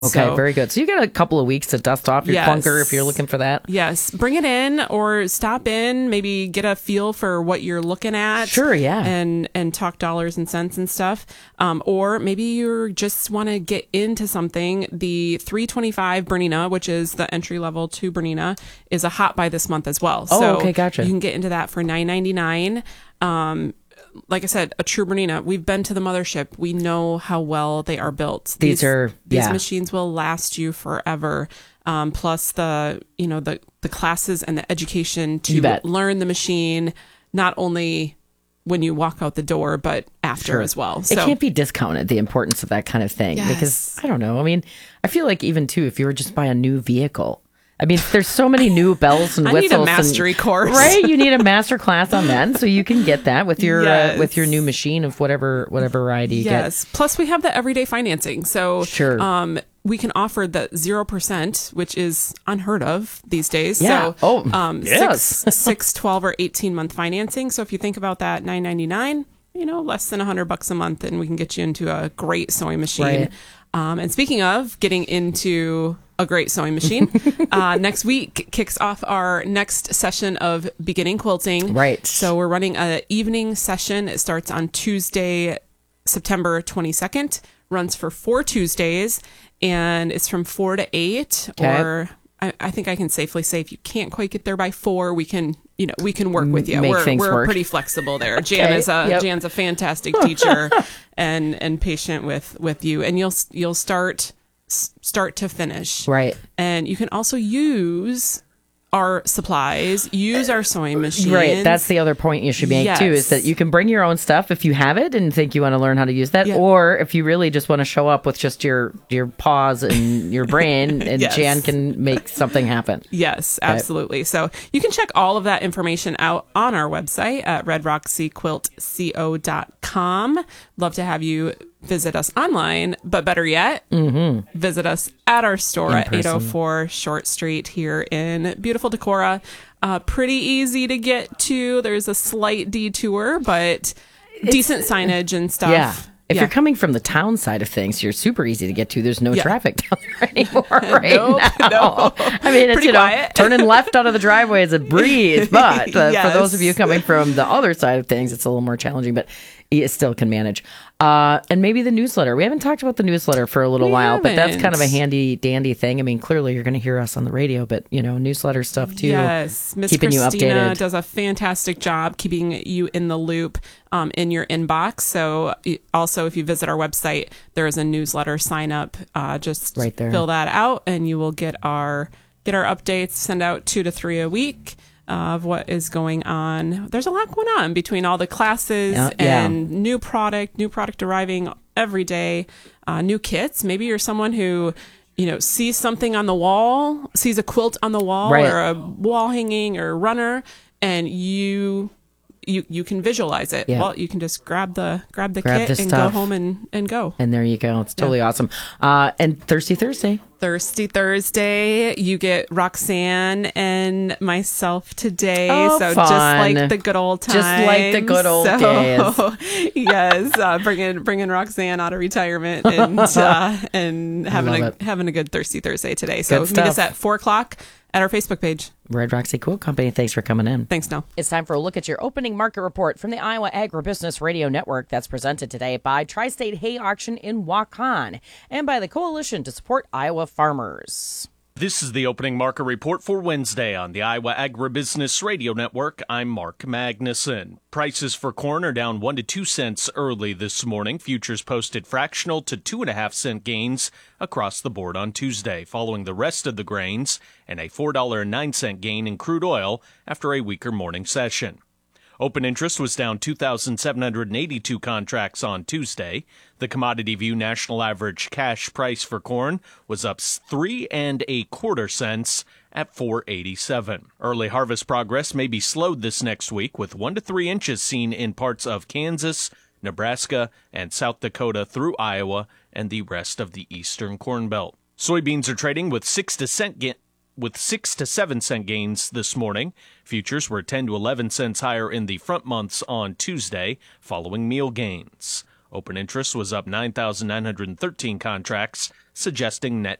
Okay, So, very good. So you got a couple of weeks to dust off your Yes. clunker if you're looking for that. yes, bring it in or stop in, maybe get a feel for what you're looking at. Sure, yeah. And talk dollars and cents and stuff. Or maybe you just want to get into something. The 325 Bernina, which is the entry level to Bernina, is a hot buy this month as well. Oh, So okay, gotcha. You can get into that for $9.99. Like I said, a true Bernina. We've been to the mothership. We know how well they are built. These machines will last you forever. Plus the classes and the education You to bet. learn the machine, not only when you walk out the door, but after as well. It So can't be discounted, the importance of that kind of thing. Yes. Because, I don't know, I mean, I feel like even, too, if you were just buy a new vehicle, I mean, there's so many new bells and I whistles. need a mastery course. Right? You need a master class on that, so you can get that with your Yes. new machine of whatever variety you get. yes. Plus we have the everyday financing. So Sure. we can offer the 0%, which is unheard of these days. Yeah. So, yes. 6, 12, or 18-month financing. So if you think about that, $9.99, less than $100 a month, and we can get you into a great sewing machine. Right. And speaking of getting into a great sewing machine, next week kicks off our next session of beginning quilting. Right. So we're running an evening session. It starts on Tuesday, September 22nd, runs for 4 Tuesdays, and it's from 4 to 8. Okay. Or I think I can safely say if you can't quite get there by 4, we can work with you. Make things We're work. pretty flexible there. Jan's a fantastic teacher and patient with you, and you'll start to finish. Right. And you can also use our supplies, use our sewing machines. Right. That's the other point you should make, too, is that you can bring your own stuff if you have it and think you want to learn how to use that. Yeah. Or if you really just want to show up with just your paws and your brain, and Yes. Jan can make something happen. Yes, absolutely. So you can check all of that information out on our website at redroxyquiltco.com. Love to have you visit us online, but better yet, visit us at our store at person. 804 Short Street here in beautiful Decorah. Pretty easy to get to. There's a slight detour, but decent signage and stuff. Yeah. If you're coming from the town side of things, you're super easy to get to. There's no traffic down there anymore right Nope, now. no. I mean, it's, Pretty quiet. turning left out of the driveway is a breeze. But for Yes. those of you coming from the other side of things, it's a little more challenging, but it still can manage. And maybe the newsletter. We haven't talked about the newsletter for a little while, but that's kind of a handy dandy thing. I mean, clearly you're going to hear us on the radio, but newsletter stuff too. Yes, Miss keeping Christina you updated. does a fantastic job keeping you in the loop in your inbox. So also, if you visit our website, there is a newsletter sign up. Just right there. Fill that out, and you will get our updates. Send out 2 to 3 a week of what is going on. There's a lot going on between all the classes and new product arriving every day, new kits. Maybe you're someone who sees something on the wall, sees a quilt on the wall, Right. or a wall hanging or runner, and you can visualize it. Yeah. Well, you can just grab the kit the and go stuff. home and go. And there you go. It's totally awesome. And Thirsty Thursday. Thirsty Thursday, you get Roxanne and myself today. Oh, so fun. just like the good old times. Just like the good old days. Yes, bringing Roxanne out of retirement and having a good Thirsty Thursday today. So Good meet us stuff. at 4:00 at our Facebook page. Red Roxy Quilt Company. Thanks for coming in. Thanks, Nell. It's time for a look at your opening market report from the Iowa Agribusiness Radio Network that's presented today by Tri-State Hay Auction in Waukon and by the Coalition to Support Iowa Farmers. This is the opening market report for Wednesday on the Iowa Agribusiness Radio Network. I'm Mark Magnuson. Prices for corn are down 1 to 2 cents early this morning. Futures posted fractional to 2.5 cent gains across the board on Tuesday, following the rest of the grains and a $4.09 gain in crude oil after a weaker morning session. Open interest was down 2,782 contracts on Tuesday. The Commodity View national average cash price for corn was up 3 1/4 cents at $4.87. Early harvest progress may be slowed this next week, with 1 to 3 inches seen in parts of Kansas, Nebraska, and South Dakota through Iowa and the rest of the eastern Corn Belt. Soybeans are trading with 6 to 7 cent gains this morning. Futures were 10 to 11 cents higher in the front months on Tuesday, following meal gains. Open interest was up 9,913 contracts, suggesting net